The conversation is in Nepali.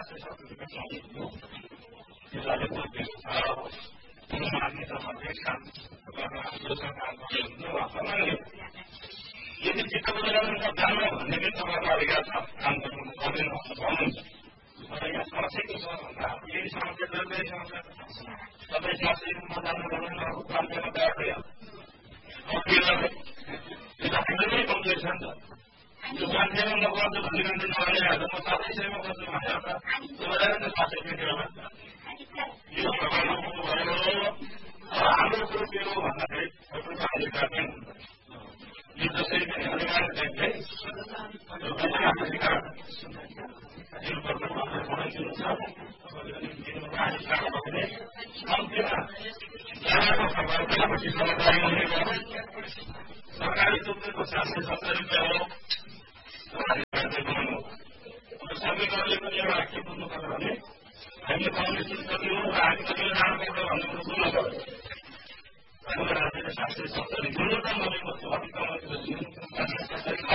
शास्त्रीय शब्दको चलिनु त्यसले बुझ्नु छ उनीहरूले त हमेसा गर्न आलोचना गर्नु वास्तवमा यदि चित्त बुझाउनु जानु भन्ने पनि तपाईँको अधिकार छ काम गर्नु पर्दैन भन्नुहुन्छ तर यहाँ समस्या के छ भन्दा यदि समस्या जरुरी समस्या तपाईँ शास्त्रीय रूपमा जानु पर्दैन काम गर्न तयार भयो हामीलाई कमजोरी छ नि त यो मान्छेमा नगर्छु भन्ने मान्छे नगरिहाल्छ म साथै सेवा गर्छु भनेर त तपाईँलाई त शास्त्रीय पेटेर यो प्रकारले भयो हाम्रो कुरो के हो भन्दाखेरि सबैको अधिकार नै हुन्छ यो जसरी पनि अधिकार चाहिन्छ अधिकार सरकारी चुक्तिको 770 रुपियाँ हो समीकरणले पनि एउटा के बुझ्नु पर्छ भने हामीले पाउने चिज कति हो र हामी कतिले जानुपर्छ भन्ने कुरो बुझ्नु पर्छ हाम्रो राज्यले 770 न्यूनतम भनेको